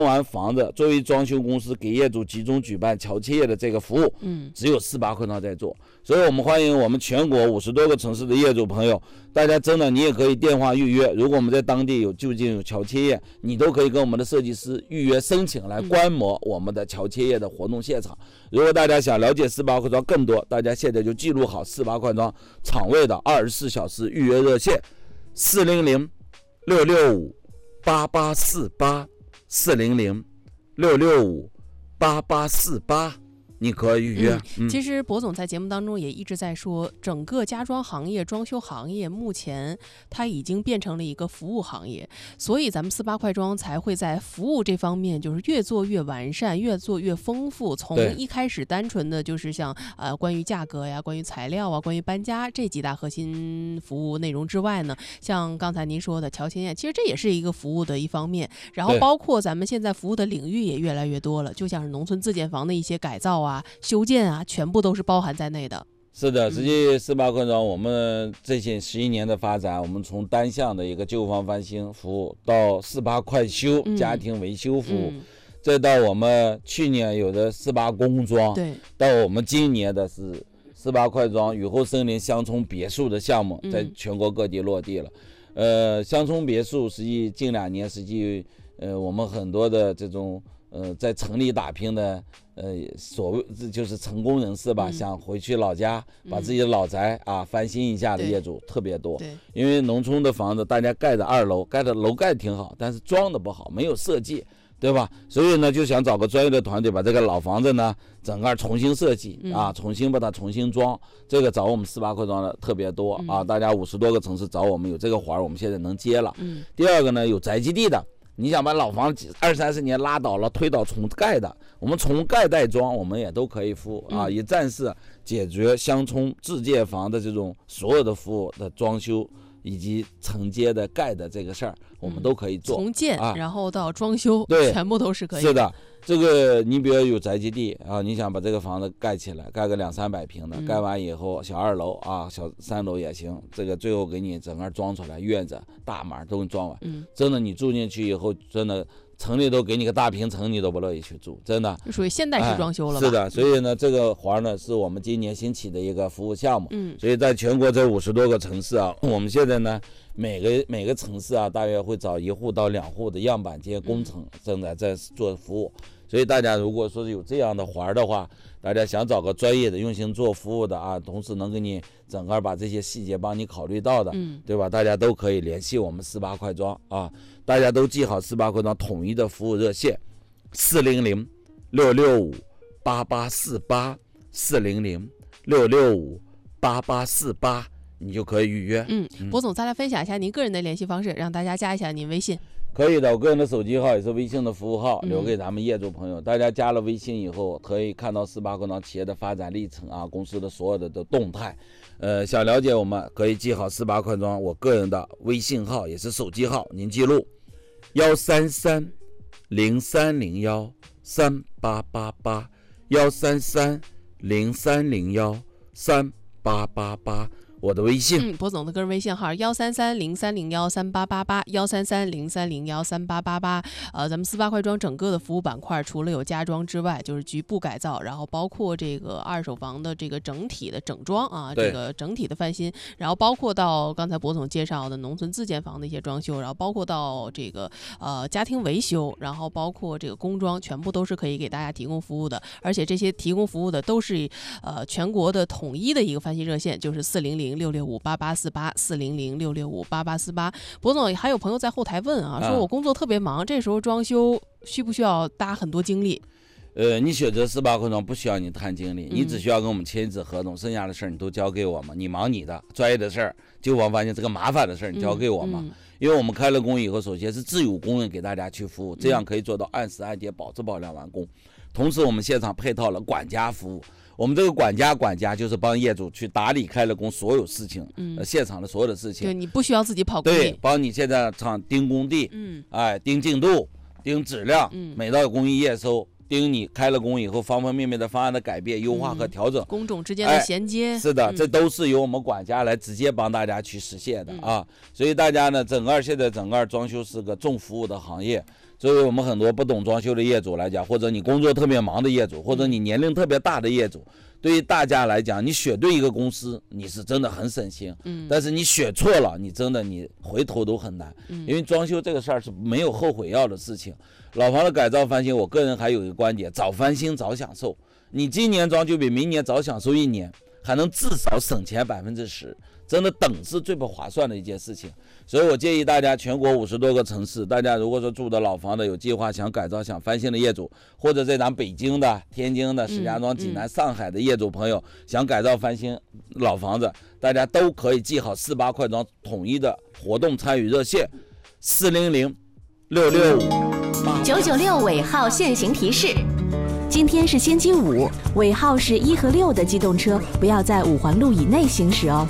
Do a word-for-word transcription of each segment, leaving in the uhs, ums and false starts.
完房子，作为装修公司给业主集中举办乔迁业的这个服务， 嗯， 只有四八快装在做，所以我们欢迎我们全国五十多个城市的业主朋友，大家真的你也可以电话预约，如果我们在当地有就近有乔迁业，你都可以跟我们的设计师预约申请来观摩我们的乔迁业的活动现场。如果大家想了解四八快装更多，大家现在就记录好四八快装场位的二十四小时预约热线：四零零六六五八八四八。四零零六六五八八四八，你可以预约。 嗯嗯、其实博总在节目当中也一直在说，整个家装行业、装修行业目前它已经变成了一个服务行业，所以咱们四八快装才会在服务这方面就是越做越完善，越做越丰富。从一开始单纯的就是像呃关于价格呀、关于材料啊、关于搬家这几大核心服务内容之外呢，像刚才您说的乔迁业，其实这也是一个服务的一方面。然后包括咱们现在服务的领域也越来越多了，就像是农村自建房的一些改造啊、修建啊，全部都是包含在内的。 是的，实际四八快装我们这些十一年的发展，我们从单向的一个旧房翻新服务到四八快修、嗯、家庭维修服务、嗯，再到我们去年有的四八工装， 对， 到我们今年的是四八快装雨后森林乡村别墅的项目，在全国各地落地了。嗯、呃，乡村别墅实际近两年实际呃我们很多的这种呃在城里打拼的。呃，所谓就是成功人士吧、嗯，想回去老家把自己的老宅啊、嗯、翻新一下的业主特别多。 对， 因为农村的房子大家盖的二楼，盖的楼盖挺好，但是装的不好，没有设计，对吧？所以呢，就想找个专业的团队把这个老房子呢整个重新设计、嗯、啊，重新把它重新装。这个找我们四八快装的特别多、嗯、啊，大家五十多个城市找我们有这个活儿，我们现在能接了。 嗯。 第二个呢，有宅基地的。你想把老房子二三十年拉倒了，推倒重盖的，我们重盖带装，我们也都可以服务啊，也暂时解决乡村自建房的这种所有的服务的装修以及承接的盖的这个事儿，我们都可以做。 嗯、从建、啊、然后到装修， 对， 全部都是可以。 是的，这个你比如有宅基地啊，你想把这个房子盖起来，盖个两三百平的、嗯，盖完以后小二楼啊、小三楼也行，这个最后给你整个装出来，院子、大门都给你装完。 嗯， 真的你住进去以后，真的城里都给你个大平层，你都不乐意去住，真的。 属于现代式装修了吧、 哎？是的，所以呢，这个活呢是我们今年新起的一个服务项目。 嗯， 所以在全国这五十多个城市啊，我们现在呢。每个每个城市啊，大约会找一户到两户的样板间工程正在在做服务，所以大家如果说是有这样的环的话，大家想找个专业的用心做服务的啊，同时能给你整个把这些细节帮你考虑到的， 嗯， 对吧？大家都可以联系我们四八快装啊，大家都记好四八快装统一的服务热线：四零零六六五八八四八，四零零六六五八八四八。你就可以预约。 嗯，博总再来分享一下您个人的联系方式，让大家加一下您微信。 可以的，我个人的手机号也是微信的服务号，留给咱们业主朋友。嗯、大家加了微信以后，可以看到四八快装企业的发展历程啊，公司的所有的的动态。呃，想了解我们可以记好四八快装我个人的微信号，也是手机号，您记录幺三三零三零幺三八八八幺三三零三零幺三八八八。我的微信， 嗯，博总的个人微信号幺三三零三零幺三八八八幺三三零三零幺三八八八。呃，咱们四八快装整个的服务板块，除了有家装之外，就是局部改造，然后包括这个二手房的这个整体的整装啊，这个整体的翻新，然后包括到刚才博总介绍的农村自建房的一些装修，然后包括到这个呃家庭维修，然后包括这个工装，全部都是可以给大家提供服务的。而且这些提供服务的都是呃全国的统一的一个翻新热线，就是四零零六六五八八四八四零零六六五八八四八。博总还有朋友在后台问啊，说我工作特别忙，这时候装修需不需要搭很多精力？ 呃，你选择四八快装不需要你谈经理，你只需要跟我们签一纸合同，剩下的事儿你都交给我们，你忙你的专业的事儿，旧房发现这个麻烦的事儿你交给我们、嗯嗯、因为我们开了工以后，首先是自有工人给大家去服务，这样可以做到按时按点保质保量完工。同时我们现场配套了管家服务，我们这个管家管家就是帮业主去打理开了工所有事情，嗯，呃、现场的所有的事情， 对，你不需要自己跑工地， 对，帮你现在场盯工地， 嗯， 哎，盯进度，盯质量，嗯，每到工艺验收，盯你开了工以后方方面面的方案的改变、优化和调整， 嗯、工种之间的衔接， 哎、是的、 嗯， 这都是由我们管家来直接帮大家去实现的、嗯、啊。所以大家呢，整个现在整个装修是个重服务的行业。 作为我们很多不懂装修的业主来讲，或者你工作特别忙的业主，或者你年龄特别大的业主，对于大家来讲，你选对一个公司，你是真的很省心。嗯，但是你选错了，你真的你回头都很难。嗯，因为装修这个事儿是没有后悔药的事情。老房的改造翻新，我个人还有一个观点：早翻新早享受。你今年装就比明年早享受一年，还能至少省钱百分之十。真的等是最不划算的一件事情，所以我建议大家，全国五十多个城市，大家如果说住的老房的有计划想改造、想翻新的业主，或者在咱北京的、天津的、石家庄、济南、上海的业主朋友想改造翻新老房子，大家都可以记好四八快装统一的活动参与热线：四零零六六五九九六尾号限行提示。今天是星期五，尾号是一和六的机动车不要在五环路以内行驶哦。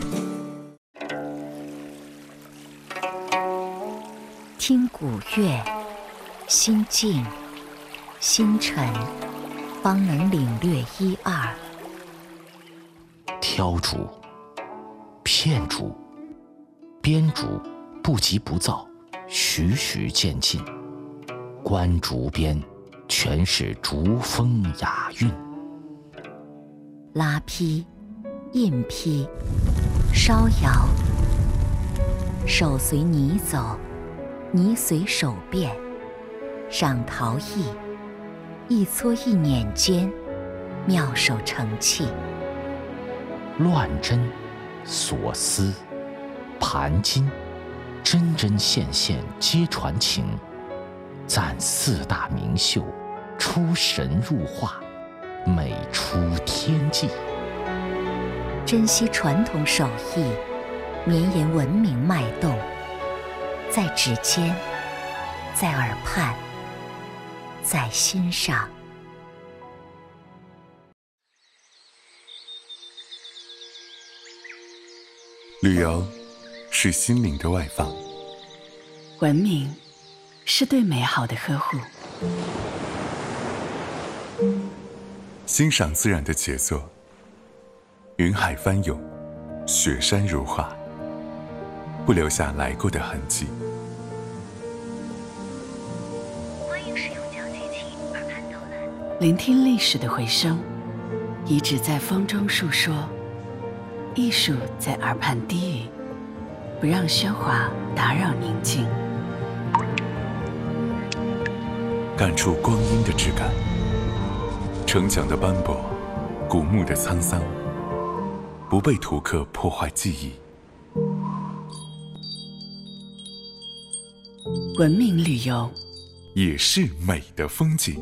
听古乐，心静心沉，方能领略一二。 挑竹、片竹、编竹不急不躁，徐徐渐进。观竹编，全是竹风雅韵。 拉坯、印坯、烧窑，手随泥走，泥随手变，赏陶艺，一撮一捻间，妙手成器。 乱针、锁丝、盘金，针针线线皆传情。赞四大名秀，出神入化，美出天际。 珍惜传统手艺，绵延文明脉动，在指尖，在耳畔，在心上。 旅游是心灵的外放， 文明是对美好的呵护， 欣赏自然的杰作，云海翻涌，雪山如画，不留下来过的痕迹。 欢迎使用讲解器耳畔导览， 聆听历史的回声，遗址在风中述说，艺术在耳畔低语，不让喧哗打扰宁静。 感触光阴的质感，城墙的斑驳，古墓的沧桑，不被图刻破坏记忆。 文明旅游也是美的风景。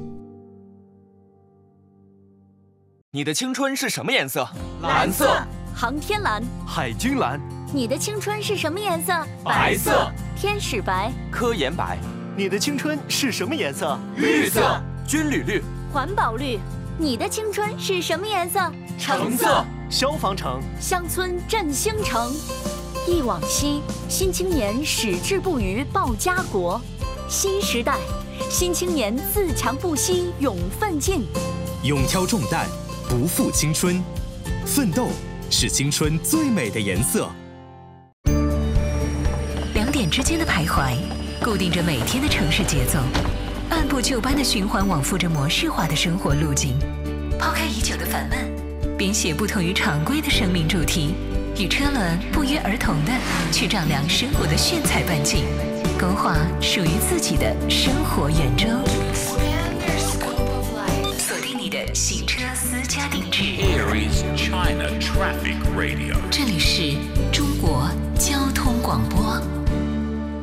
你的青春是什么颜色？ 蓝色。 航天蓝。 海军蓝。 你的青春是什么颜色？ 白色。 天使白。 科研白。 你的青春是什么颜色？ 绿色。 军旅绿。 环保绿。你的青春是什么颜色？ 橙色。 消防橙。 乡村振兴城。忆往昔，新青年矢志不渝报家国。新时代，新青年自强不息勇奋进。 勇挑重担，不负青春。奋斗是青春最美的颜色。 两点之间的徘徊，固定着每天的城市节奏，按部就班的循环往复着模式化的生活路径。抛开已久的烦闷，编写不同于常规的生命主题，与车轮不约而同的去丈量生活的炫彩半径，勾画属于自己的生活圆周。锁定你的行车私家定制。 Aries China Traffic Radio。 这里是